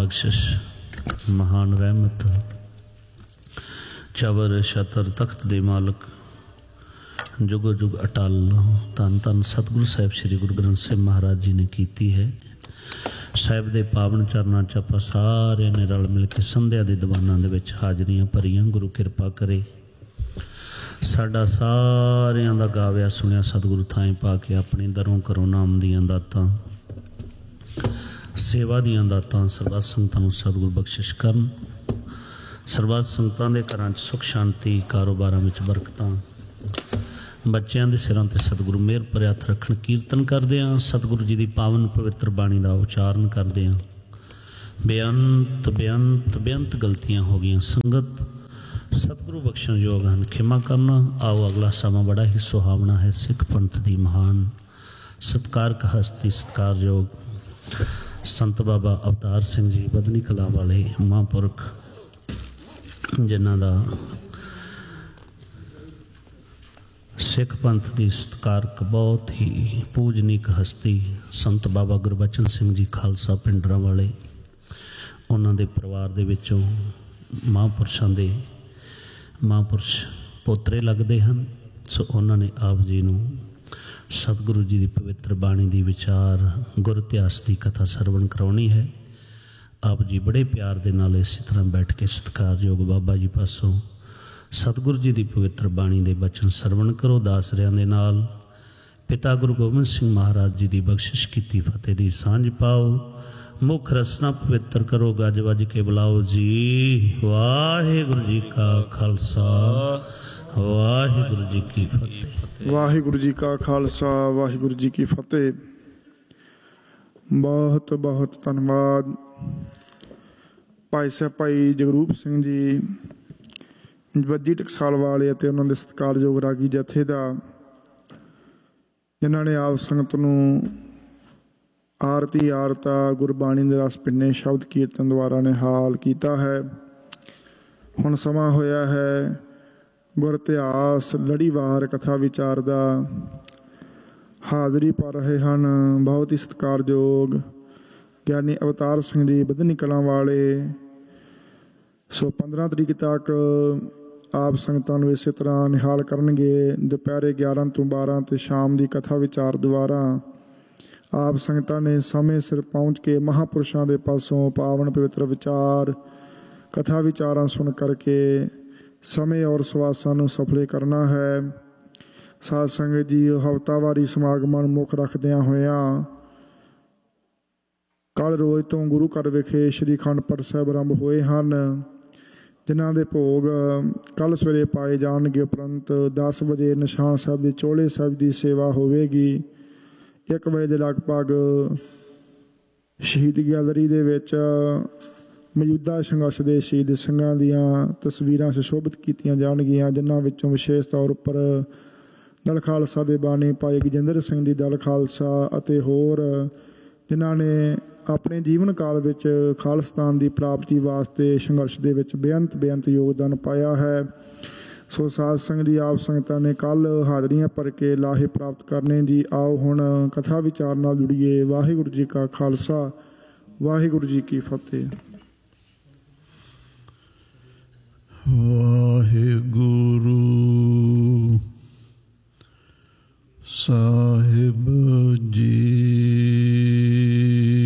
बख्शिश महान रहमत चबर छतर तख्त दे मालक जुगो जुग अटल धन धन सतगुरु साहिब श्री गुरु ग्रंथ साहिब महाराज जी ने कीती है। साहिब दे पावन चरनां च आपां सारे ने रल मिल के संध्या दे दीवानां दे विच हाजरियां भरियां। गुरु किरपा करे साडा सारियां दा गाविया सुनिया सतगुरु थाई पा के अपनी दरों करो नाम दियां दातां सेवा दियां दातां सरबत संगतां नूं सतगुरु बख्शिश करन। सरबत संगतां दे घरां च सुख शांति कारोबारां विच बरकतां बच्चों के सिरों ते सतगुरु मेहर भरे हथ रखण। कीर्तन करदे हां सतगुरु जी की पावन पवित्र बाणी का उचारण करदे हां। बेअंत बेअंत बेअंत गलतियां हो गई संगत सतगुरु बख्शण योग हैं खिमा करना। आओ अगला समा बड़ा ही सुहावना है। सिख पंथ की महान सत्कार का हस्ती सत्कार योग संत बाबा अवतार सिंह जी बदनी कला वाले महापुरख जिन्हां दा सिख पंथ की सत्कारक बहुत ही पूजनीक हस्ती संत बाबा गुरबचन सिंह जी खालसा पिंडरा वाले उन्हां दे परिवार दे विचों महापुरुषां दे महापुरुष पोतरे लगते हैं। सो उन्होंने आप जी नूं सतगुरु जी की पवित्र बाणी की विचार गुर इतिहास की कथा सरवण कराउणी है। आप जी बड़े प्यार दे नाल इसी तरह बैठ के सत्कारयोग बाबा जी पासों सतगुरु जी की पवित्र बाणी के बचन सरवण करो। दासरियां दे नाल पिता गुरु गोबिंद सिंह महाराज जी की बख्शिश की फतेह की सांझ पाओ। मुख रसना पवित्र करो गज वज के बुलाओ जी। वाहिगुरु जी का खालसा वाहिगुरु जी की फतेह। वाहिगुरु जी का खालसा वाहिगुरु जी की फतेह। बहुत बहुत धन्यवाद भाई साहब भाई जगरूप सिंह जी वजी टकसाल वाले ਅਤੇ ਉਹਨਾਂ ਦੇ ਸਤਿਕਾਰਯੋਗ ਰਾਗੀ ਜਥੇ ਦਾ ਜਿਨ੍ਹਾਂ ਨੇ ਆਪ ਸੰਗਤ ਨੂੰ ਆਰਤੀ ਆਰਤਾ ਗੁਰਬਾਣੀ ਦੇ ਰਸ ਪਿੰਨੇ ਸ਼ਬਦ ਕੀਰਤਨ ਦੁਆਰਾ ਨਿਹਾਲ ਕੀਤਾ ਹੈ। ਹੁਣ ਸਮਾਂ ਹੋਇਆ ਹੈ ਗੁਰ ਇਤਿਹਾਸ ਲੜੀਵਾਰ ਕਥਾ ਵਿਚਾਰ ਦਾ। ਹਾਜ਼ਰੀ ਭਰ ਰਹੇ ਹਨ ਬਹੁਤ ਹੀ ਸਤਿਕਾਰਯੋਗ ਗਿਆਨੀ ਅਵਤਾਰ ਸਿੰਘ ਜੀ ਬਧਨੀ ਕਲਾਂ ਵਾਲੇ। ਸੋ 15 ਤਰੀਕ ਤੱਕ ਆਪ ਸੰਗਤਾਂ ਨੂੰ ਇਸੇ ਤਰ੍ਹਾਂ ਨਿਹਾਲ ਕਰਨਗੇ। ਦੁਪਹਿਰੇ 11 ਤੋਂ 12 ਤੇ ਸ਼ਾਮ ਦੀ ਕਥਾ ਵਿਚਾਰ ਦੁਆਰਾ ਆਪ ਸੰਗਤਾਂ ਨੇ ਸਮੇਂ ਸਿਰ ਪਹੁੰਚ ਕੇ ਮਹਾਂਪੁਰਸ਼ਾਂ ਦੇ ਪਾਸੋਂ ਪਾਵਨ ਪਵਿੱਤਰ ਵਿਚਾਰ ਕਥਾ ਵਿਚਾਰਾਂ ਸੁਣ ਕਰਕੇ ਸਮੇਂ ਔਰ ਸਵਾਸਾਂ ਨੂੰ ਸਫਲੇ ਕਰਨਾ ਹੈ। ਸਾਧ ਸੰਗਤ ਜੀ ਹਫ਼ਤਾਵਾਰੀ ਸਮਾਗਮਾਂ ਨੂੰ ਮੁੱਖ ਰੱਖਦਿਆਂ ਹੋਇਆਂ ਕੱਲ੍ਹ ਰੋਜ਼ ਤੋਂ ਗੁਰੂ ਘਰ ਵਿਖੇ ਸ਼੍ਰੀ ਅਖੰਡ ਪਾਠ ਸਾਹਿਬ ਆਰੰਭ ਹੋਏ ਹਨ ਜਿਨ੍ਹਾਂ ਦੇ ਭੋਗ ਕੱਲ੍ਹ ਸਵੇਰੇ ਪਾਏ ਜਾਣਗੇ। ਉਪਰੰਤ 10 ਵਜੇ ਨਿਸ਼ਾਨ ਸਾਹਿਬ ਦੇ ਚੋਲੇ ਸਾਹਿਬ ਦੀ ਸੇਵਾ ਹੋਵੇਗੀ। 1 ਵਜੇ ਦੇ ਲਗਭਗ ਸ਼ਹੀਦ ਗੈਲਰੀ ਦੇ ਵਿੱਚ ਮੌਜੂਦਾ ਸੰਘਰਸ਼ ਦੇ ਸ਼ਹੀਦ ਸਿੰਘਾਂ ਦੀਆਂ ਤਸਵੀਰਾਂ ਸੁਸ਼ੋਭਿਤ ਕੀਤੀਆਂ ਜਾਣਗੀਆਂ ਜਿਨ੍ਹਾਂ ਵਿੱਚੋਂ ਵਿਸ਼ੇਸ਼ ਤੌਰ ਉੱਪਰ ਦਲ ਖਾਲਸਾ ਦੇ ਬਾਣੀ ਭਾਈ ਗਜਿੰਦਰ ਸਿੰਘ ਦੀ ਦਲ ਖਾਲਸਾ ਅਤੇ ਹੋਰ ਜਿਨ੍ਹਾਂ ਨੇ ਆਪਣੇ ਜੀਵਨ ਕਾਲ ਵਿੱਚ ਖਾਲਿਸਤਾਨ ਦੀ ਪ੍ਰਾਪਤੀ ਵਾਸਤੇ ਸੰਘਰਸ਼ ਦੇ ਵਿੱਚ ਬੇਅੰਤ ਯੋਗਦਾਨ ਪਾਇਆ ਹੈ। ਸੋ ਸਾਧ ਸੰਗਤ ਦੀ ਆਪ ਸੰਗਤਾਂ ਨੇ ਕੱਲ੍ਹ ਹਾਜ਼ਰੀਆਂ ਭਰ ਕੇ ਲਾਹੇ ਪ੍ਰਾਪਤ ਕਰਨੇ ਜੀ। ਆਓ ਹੁਣ ਕਥਾ ਵਿਚਾਰ ਨਾਲ ਜੁੜੀਏ। ਵਾਹਿਗੁਰੂ ਜੀ ਕਾ ਖਾਲਸਾ ਵਾਹਿਗੁਰੂ ਜੀ ਕੀ ਫਤਿਹ। ਵਾਹਿਗੁਰੂ ਸਾਹਿਬ ਜੀ